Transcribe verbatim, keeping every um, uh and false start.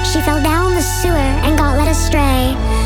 She fell down the sewer and got led astray.